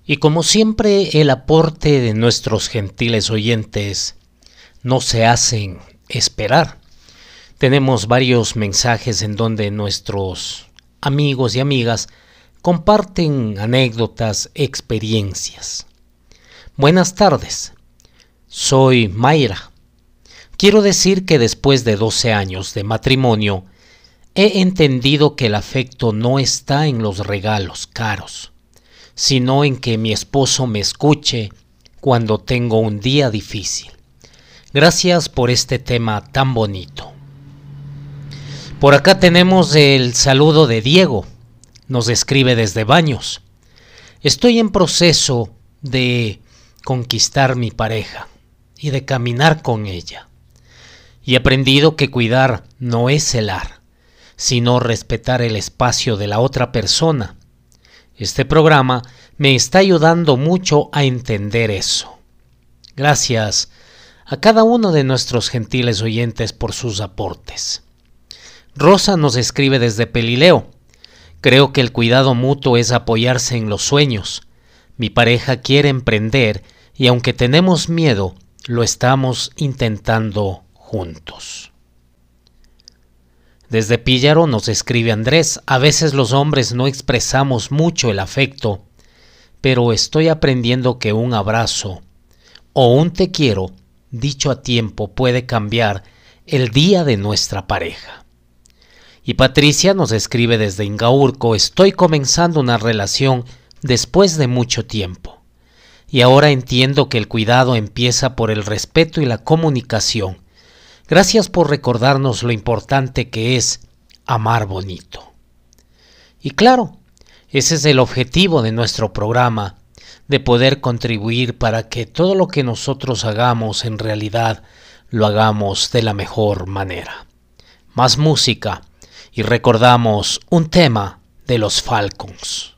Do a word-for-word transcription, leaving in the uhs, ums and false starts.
Y como siempre, el aporte de nuestros gentiles oyentes no se hacen esperar. Tenemos varios mensajes en donde nuestros amigos y amigas comparten anécdotas, experiencias. Buenas tardes, soy Mayra. Quiero decir que después de doce años de matrimonio, he entendido que el afecto no está en los regalos caros, sino en que mi esposo me escuche cuando tengo un día difícil. Gracias por este tema tan bonito. Por acá tenemos el saludo de Diego. Nos escribe desde Baños. Estoy en proceso de conquistar mi pareja y de caminar con ella. Y he aprendido que cuidar no es celar, sino respetar el espacio de la otra persona. Este programa me está ayudando mucho a entender eso. Gracias a cada uno de nuestros gentiles oyentes por sus aportes. Rosa nos escribe desde Pelileo. Creo que el cuidado mutuo es apoyarse en los sueños. Mi pareja quiere emprender y aunque tenemos miedo, lo estamos intentando juntos. Desde Píllaro nos escribe Andrés. A veces los hombres no expresamos mucho el afecto, pero estoy aprendiendo que un abrazo o un te quiero dicho a tiempo puede cambiar el día de nuestra pareja. Y Patricia nos escribe desde Ingaurco. Estoy comenzando una relación después de mucho tiempo. Y ahora entiendo que el cuidado empieza por el respeto y la comunicación. Gracias por recordarnos lo importante que es amar bonito. Y claro, ese es el objetivo de nuestro programa, de poder contribuir para que todo lo que nosotros hagamos en realidad lo hagamos de la mejor manera. Más música. Y recordamos un tema de los Falcons.